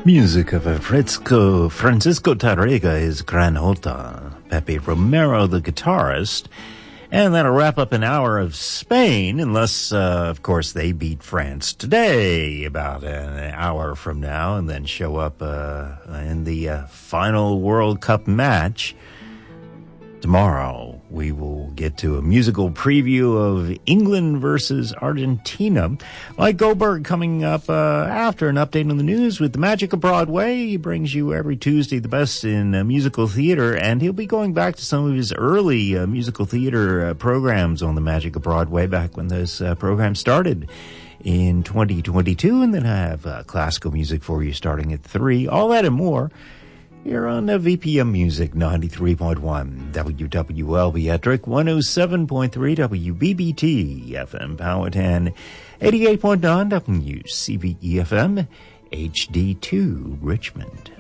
Music of Francisco Tarrega is Granota, Pepe Romero, the guitarist, and that'll wrap up an hour of Spain, unless, of course, they beat France today, about an hour from now, and then show up in the final World Cup match tomorrow. We will get to a musical preview of England versus Argentina. Mike Goldberg coming up after an update on the news with the Magic of Broadway. He brings you every Tuesday the best in musical theater, and he'll be going back to some of his early musical theater programs on the Magic of Broadway back when those programs started in 2022. And then I have classical music for you starting at 3. All that and more here on VPM Music 93.1 WWLB Ettrick, 107.3 WBBT FM Powhatan, 88.9 WCVE FM HD2 Richmond.